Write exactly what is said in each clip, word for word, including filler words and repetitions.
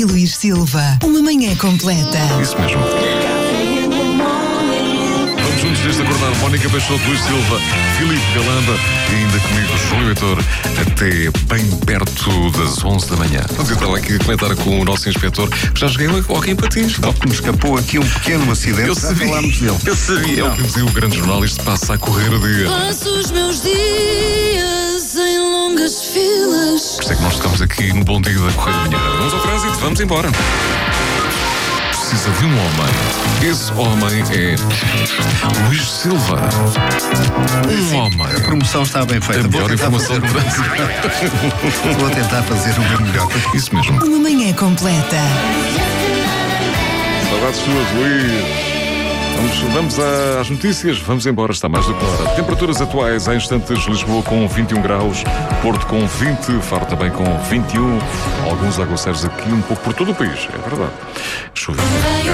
Luís Silva, uma manhã completa. Isso mesmo. Vamos juntos neste acordar. Mónica Peixoto, Luís Silva, Filipe Galamba e ainda comigo, João Heitor, até bem perto das onze da manhã. Vamos entrar aqui a comentar com o nosso inspetor. Já joguei o hockey em patins. Não, me escapou aqui um pequeno acidente. Eu sabia, falámos dele. Eu sabia. É o que nos dizia o grande jornal. Isto passa a correr o dia. Passo os meus dias em longas filas. Por isso é que nós estamos aqui no Bom Dia da Correia da Manhã. Vamos ao trânsito, vamos embora. Precisa de um homem. Esse homem é Luís Silva. Um homem. A promoção está bem feita. A melhor informação de trânsito. Vou tentar fazer o meu melhor. Isso mesmo. Uma manhã completa. Saudades suas, Luís. Vamos, vamos às notícias, vamos embora, está mais do que hora. Temperaturas atuais, há instantes, Lisboa com vinte e um graus, Porto com vinte, Faro também com vinte e um, alguns aguaceiros aqui um pouco por todo o país, é verdade. Chuva.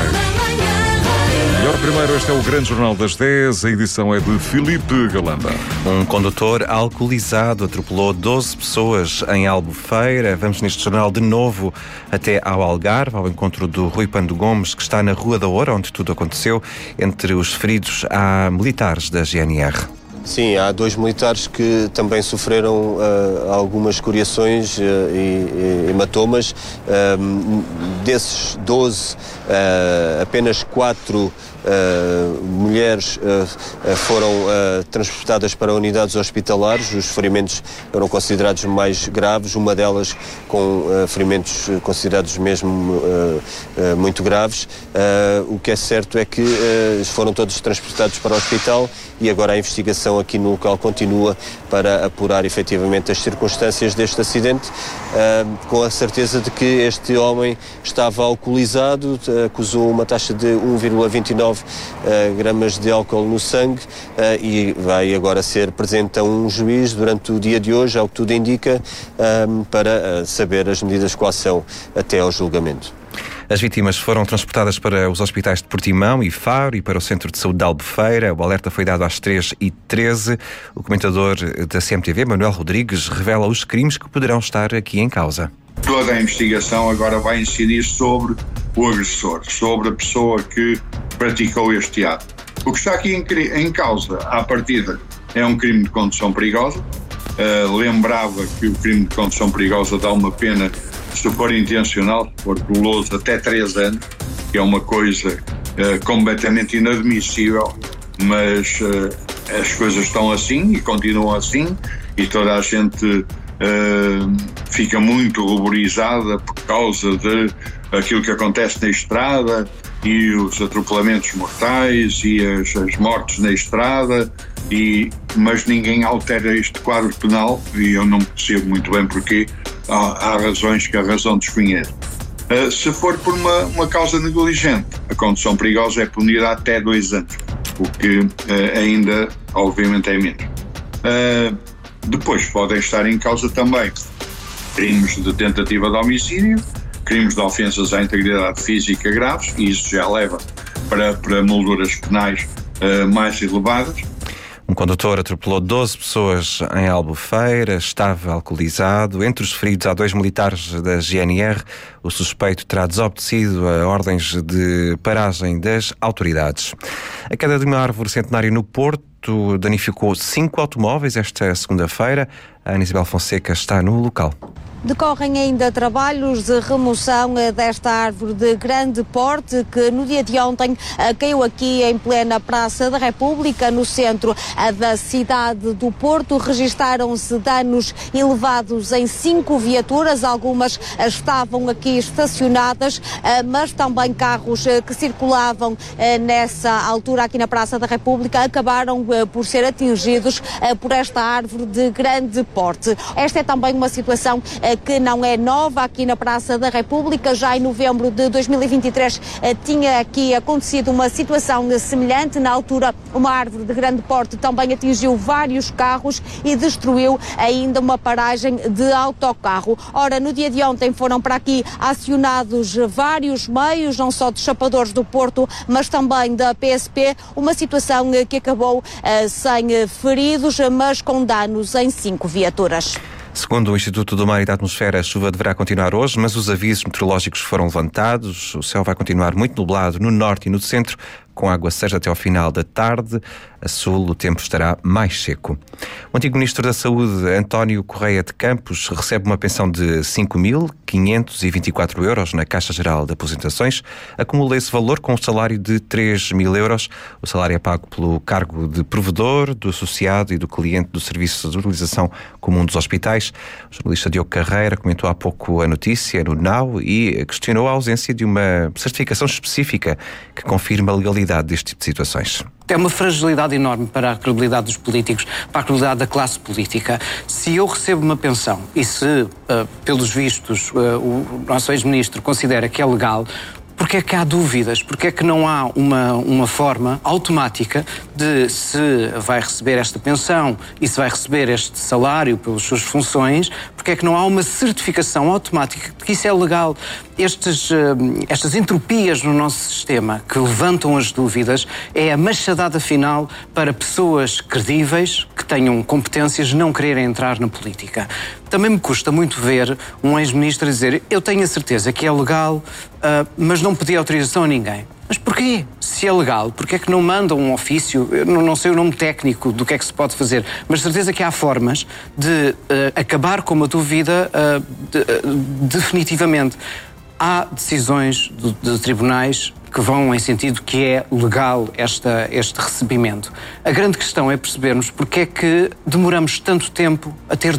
Melhor primeiro, este é o grande jornal das dez, a edição é de Filipe Galamba. Um condutor alcoolizado atropelou doze pessoas em Albufeira. Vamos neste jornal de novo até ao Algarve, ao encontro do Rui Pando Gomes, que está na Rua da Oura, onde tudo aconteceu. Entre os feridos há militares da G N R. Sim, há dois militares que também sofreram uh, algumas escoriações uh, e, e hematomas. Uh, desses doze, uh, apenas quatro uh, mulheres uh, foram uh, transportadas para unidades hospitalares. Os ferimentos eram considerados mais graves, uma delas com uh, ferimentos considerados mesmo uh, uh, muito graves. Uh, o que é certo é que uh, foram todos transportados para o hospital e agora a investigação aqui no local continua para apurar efetivamente as circunstâncias deste acidente, uh, com a certeza de que este homem estava alcoolizado, uh, acusou uma taxa de um vírgula vinte e nove uh, gramas de álcool no sangue uh, e vai agora ser presente a um juiz durante o dia de hoje, ao que tudo indica, uh, para uh, saber as medidas de coação até ao julgamento. As vítimas foram transportadas para os hospitais de Portimão e Faro e para o Centro de Saúde de Albufeira. O alerta foi dado às três e treze. O comentador da C M T V, Manuel Rodrigues, revela os crimes que poderão estar aqui em causa. Toda a investigação agora vai incidir sobre o agressor, sobre a pessoa que praticou este ato. O que está aqui em, em causa, à partida, é um crime de condução perigosa. Uh, lembrava que o crime de condução perigosa dá uma pena, se for intencional, se for doloso, até três anos, que é uma coisa uh, completamente inadmissível, mas uh, as coisas estão assim e continuam assim e toda a gente uh, fica muito ruborizada por causa de aquilo que acontece na estrada e os atropelamentos mortais e as, as mortes na estrada, e, mas ninguém altera este quadro penal e eu não percebo muito bem porquê. Há, há razões que a razão desconhece. Uh, se for por uma, uma causa negligente, a condução perigosa é punida até dois anos, o que uh, ainda, obviamente, é menos. Uh, depois podem estar em causa também crimes de tentativa de homicídio, crimes de ofensas à integridade física graves, e isso já leva para, para molduras penais uh, mais elevadas. Um condutor atropelou doze pessoas em Albufeira, estava alcoolizado. Entre os feridos há dois militares da G N R. O suspeito terá desobedecido a ordens de paragem das autoridades. A queda de uma árvore centenária no Porto danificou cinco automóveis esta segunda-feira. A Ana Isabel Fonseca está no local. Decorrem ainda trabalhos de remoção desta árvore de grande porte que no dia de ontem caiu aqui em plena Praça da República, no centro da cidade do Porto. Registaram-se danos elevados em cinco viaturas, algumas estavam aqui estacionadas, mas também carros que circulavam nessa altura aqui na Praça da República acabaram por ser atingidos por esta árvore de grande porte. Esta é também uma situação que não é nova aqui na Praça da República. Já em novembro de dois mil e vinte e três tinha aqui acontecido uma situação semelhante. Na altura, uma árvore de grande porte também atingiu vários carros e destruiu ainda uma paragem de autocarro. Ora, no dia de ontem foram para aqui acionados vários meios, não só dos chapadores do Porto, mas também da P S P, uma situação que acabou uh, sem feridos, mas com danos em cinco viaturas. Segundo o Instituto do Mar e da Atmosfera, a chuva deverá continuar hoje, mas os avisos meteorológicos foram levantados. O céu vai continuar muito nublado no norte e no centro, com aguaceiros até ao final da tarde. A sul, o tempo estará mais seco. O antigo Ministro da Saúde, António Correia de Campos, recebe uma pensão de cinco mil quinhentos e vinte e quatro euros na Caixa Geral de Aposentações. Acumula esse valor com um salário de três mil euros. O salário é pago pelo cargo de provedor, do associado e do cliente do Serviço de Utilização Comum dos Hospitais. O jornalista Diogo Carreira comentou há pouco a notícia no Now e questionou a ausência de uma certificação específica que confirma a legalidade deste tipo de situações. É uma fragilidade enorme para a credibilidade dos políticos, para a credibilidade da classe política. Se eu recebo uma pensão e se, uh, pelos vistos, uh, o nosso ex-ministro considera que é legal, porque é que há dúvidas? Porque é que não há uma, uma forma automática de, se vai receber esta pensão e se vai receber este salário pelas suas funções, porque é que não há uma certificação automática de que isso é legal? Estes, estas entropias no nosso sistema que levantam as dúvidas é a machadada final para pessoas credíveis que tenham competências não quererem entrar na política. Também me custa muito ver um ex-ministro dizer: eu tenho a certeza que é legal, uh, mas não pedi autorização a ninguém. Mas porquê? Se é legal, porquê é que não mandam um ofício? Eu não, não sei o nome técnico do que é que se pode fazer, mas certeza que há formas de uh, acabar com uma dúvida uh, de, uh, definitivamente. Há decisões de, de tribunais que vão em sentido que é legal esta, este recebimento. A grande questão é percebermos porque é que demoramos tanto tempo a, ter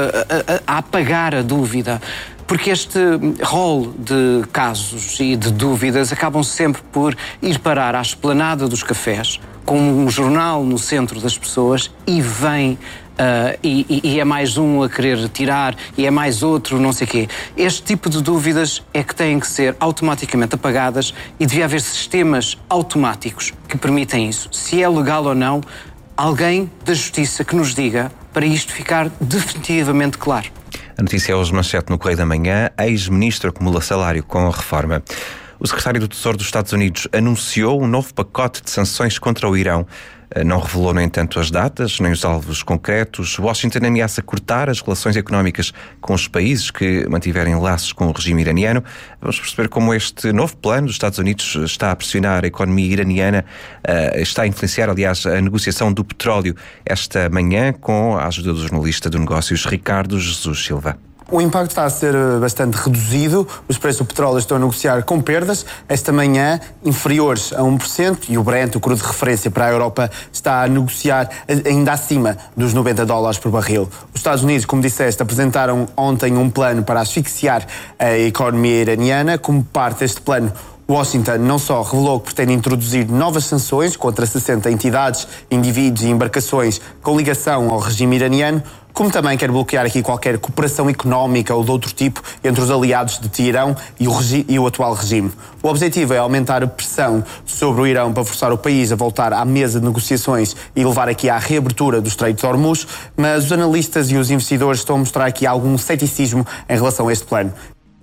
a, a, a apagar a dúvida. Porque este rol de casos e de dúvidas acabam sempre por ir parar à esplanada dos cafés, com um jornal no centro das pessoas, e vem... Uh, e, e é mais um a querer tirar e é mais outro não sei o quê. Este tipo de dúvidas é que têm que ser automaticamente apagadas e devia haver sistemas automáticos que permitem isso. Se é legal ou não, alguém da Justiça que nos diga, para isto ficar definitivamente claro. A notícia é hoje manchete no Correio da Manhã. Ex-ministro acumula salário com a reforma. O secretário do Tesouro dos Estados Unidos anunciou um novo pacote de sanções contra o Irão. Não revelou, no entanto, as datas, nem os alvos concretos. Washington ameaça cortar as relações económicas com os países que mantiverem laços com o regime iraniano. Vamos perceber como este novo plano dos Estados Unidos está a pressionar a economia iraniana, está a influenciar, aliás, a negociação do petróleo esta manhã, com a ajuda do jornalista de negócios Ricardo Jesus Silva. O impacto está a ser bastante reduzido, os preços do petróleo estão a negociar com perdas, esta manhã inferiores a um por cento, e o Brent, o crudo de referência para a Europa, está a negociar ainda acima dos noventa dólares por barril. Os Estados Unidos, como disseste, apresentaram ontem um plano para asfixiar a economia iraniana. Como parte deste plano, Washington não só revelou que pretende introduzir novas sanções contra sessenta entidades, indivíduos e embarcações com ligação ao regime iraniano, como também quer bloquear aqui qualquer cooperação económica ou de outro tipo entre os aliados de Teherão e o, e o atual regime. O objetivo é aumentar a pressão sobre o Irão para forçar o país a voltar à mesa de negociações e levar aqui à reabertura do Estreito de Hormuz, mas os analistas e os investidores estão a mostrar aqui algum ceticismo em relação a este plano.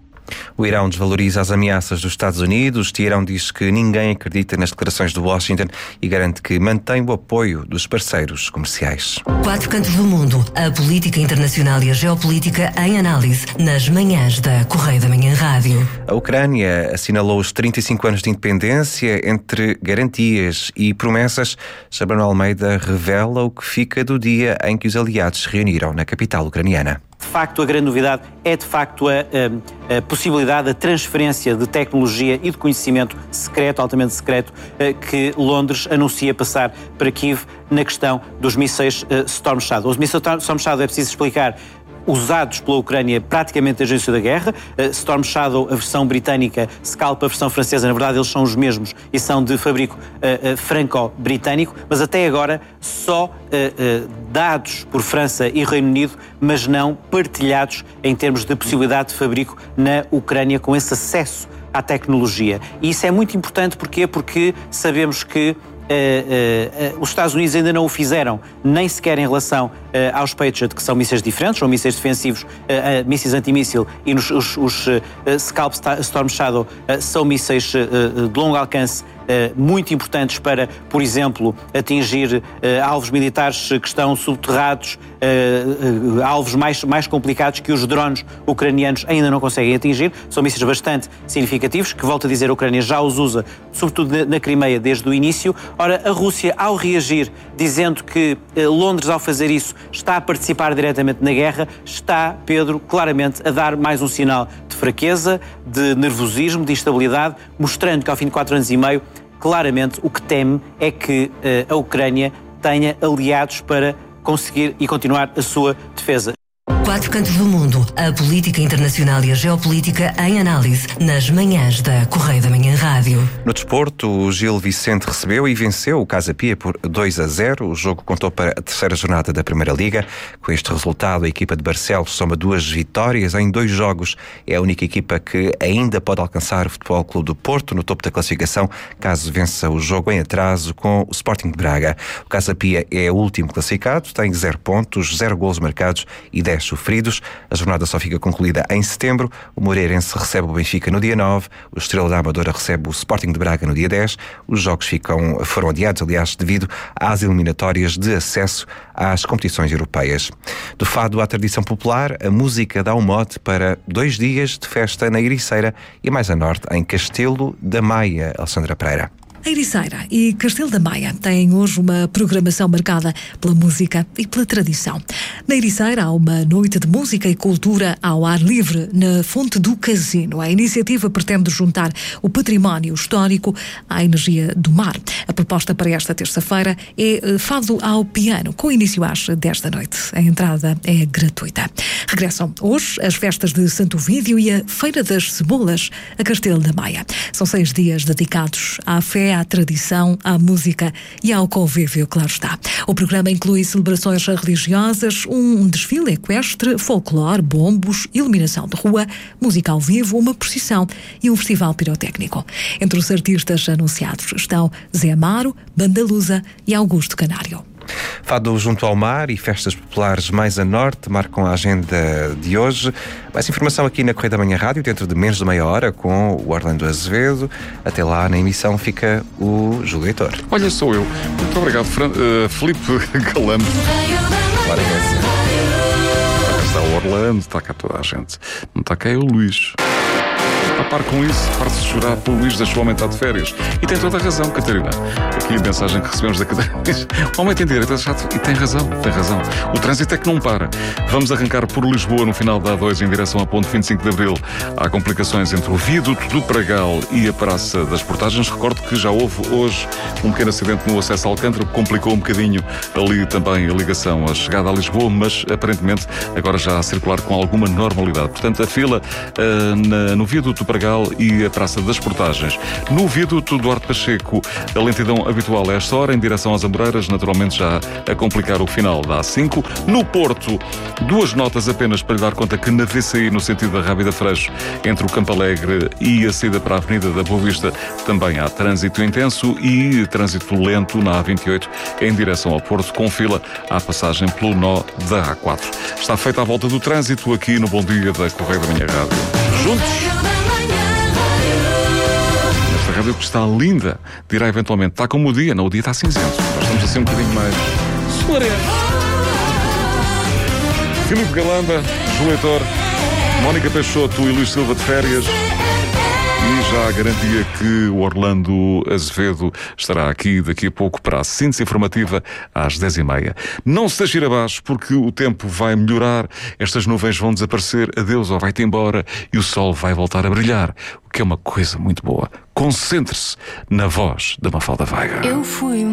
O Irão desvaloriza as ameaças dos Estados Unidos. Teherão diz que ninguém acredita nas declarações de Washington e garante que mantém o apoio dos parceiros comerciais. Quatro cantos do mundo, a política internacional e a geopolítica em análise nas manhãs da Correio da Manhã Rádio. A Ucrânia assinalou os trinta e cinco anos de independência. Entre garantias e promessas, Sabrina Almeida revela o que fica do dia em que os aliados se reuniram na capital ucraniana. De facto, a grande novidade é, de facto, a, a, a possibilidade da transferência de tecnologia e de conhecimento secreto, altamente secreto, que Londres anuncia passar para Kiev na questão dos mísseis Storm Shadow. Os mísseis Storm Shadow, é preciso explicar, usados pela Ucrânia praticamente desde o início da guerra. Storm Shadow, a versão britânica, Scalp, a versão francesa, na verdade eles são os mesmos e são de fabrico uh, uh, franco-britânico, mas até agora só uh, uh, dados por França e Reino Unido, mas não partilhados em termos de possibilidade de fabrico na Ucrânia com esse acesso à tecnologia. E isso é muito importante, porquê? Porque sabemos que Uh, uh, uh, os Estados Unidos ainda não o fizeram, nem sequer em relação uh, aos Patriot, que são mísseis diferentes, são mísseis defensivos, uh, uh, mísseis antimíssil, e nos, os, os uh, Scalp Storm Shadow uh, são mísseis uh, de longo alcance muito importantes para, por exemplo, atingir alvos militares que estão subterrados, alvos mais, mais complicados que os drones ucranianos ainda não conseguem atingir. São mísseis bastante significativos, que, volto a dizer, a Ucrânia já os usa, sobretudo na, na Crimeia, desde o início. Ora, a Rússia, ao reagir, dizendo que Londres, ao fazer isso, está a participar diretamente na guerra, está, Pedro, claramente a dar mais um sinal de fraqueza, de nervosismo, de instabilidade, mostrando que, ao fim de quatro anos e meio, claramente o que teme é que uh, a Ucrânia tenha aliados para conseguir e continuar a sua defesa. Quatro cantos do mundo, a política internacional e a geopolítica em análise, nas manhãs da Correio da Manhã Rádio. No desporto, o Gil Vicente recebeu e venceu o Casa Pia por dois a zero. O jogo contou para a terceira jornada da Primeira Liga. Com este resultado, a equipa de Barcelos soma duas vitórias em dois jogos. É a única equipa que ainda pode alcançar o Futebol Clube do Porto no topo da classificação, caso vença o jogo em atraso com o Sporting de Braga. O Casa Pia é o último classificado, tem zero pontos, zero golos marcados e dez sofridos. A jornada só fica concluída em setembro. O Moreirense recebe o Benfica no dia nove, o Estrela da Amadora recebe o Sporting de Braga no dia dez. Os jogos ficam, foram adiados, aliás, devido às eliminatórias de acesso às competições europeias. Do fado à tradição popular, a música dá um mote para dois dias de festa na Ericeira e mais a norte, em Castelo da Maia. Alexandra Pereira. A Ericeira e Castelo da Maia têm hoje uma programação marcada pela música e pela tradição. Na Ericeira há uma noite de música e cultura ao ar livre na Fonte do Casino. A iniciativa pretende juntar o património histórico à energia do mar. A proposta para esta terça-feira é fado ao piano, com início às dez da noite. A entrada é gratuita. Regressam hoje as festas de Santo Ovídio e a Feira das Cebolas a Castelo da Maia. São seis dias dedicados à fé, à tradição, à música e ao convívio, claro está. O programa inclui celebrações religiosas, um desfile equestre, folclore, bombos, iluminação de rua, música ao vivo, uma procissão e um festival pirotécnico. Entre os artistas anunciados estão Zé Amaro, Banda Lusa e Augusto Canário. Fado junto ao mar e festas populares mais a norte marcam a agenda de hoje. Mais informação aqui na Correio da Manhã Rádio, dentro de menos de meia hora, com o Orlando Azevedo. Até lá, na emissão, fica o Júlio Heitor. Olha, sou eu. Muito obrigado, Fran... uh, Filipe Galano. Claro que é assim. Está o Orlando, está cá toda a gente. Não está cá é o Luís. A par com isso, parte-se chorar pelo Luís deixou aumentar de férias. E tem toda a razão, Catarina. Aqui a mensagem que recebemos da Catarina diz: o homem tem direito a chato. E tem razão, tem razão. O trânsito é que não para. Vamos arrancar por Lisboa no final da A dois em direção à ponte vinte e cinco de Abril. Há complicações entre o viaduto do Pragal e a Praça das Portagens. Recordo que já houve hoje um pequeno acidente no acesso a Alcântara, que complicou um bocadinho ali também a ligação, a chegada a Lisboa, mas aparentemente agora já a circular com alguma normalidade. Portanto, a fila uh, na, no viaduto do Pragal e a Praça das Portagens. No viaduto Duarte Pacheco, a lentidão habitual a esta hora, em direção às Amoreiras, naturalmente já a complicar o final da A cinco. No Porto, duas notas apenas para lhe dar conta que na V C I, no sentido da Rábida Freixo, entre o Campo Alegre e a saída para a Avenida da Boa Vista, também há trânsito intenso e trânsito lento na A vinte e oito, em direção ao Porto, com fila à passagem pelo nó da A quatro. Está feita a volta do trânsito aqui no Bom Dia da Correio da Manhã Rádio. Juntos! Esta rádio que está linda, dirá eventualmente, está como o dia, não, o dia está cinzento. Nós estamos assim um bocadinho mais solarentos. Filipe Galamba, Júlio Heitor, Mónica Peixoto e Luís Silva de férias. E já a garantia que o Orlando Azevedo estará aqui daqui a pouco para a síntese informativa às dez e meia. Não se deixe ir abaixo, porque o tempo vai melhorar, estas nuvens vão desaparecer, adeus ou vai-te embora e o sol vai voltar a brilhar, o que é uma coisa muito boa. Concentre-se na voz da Mafalda Veiga. Eu fui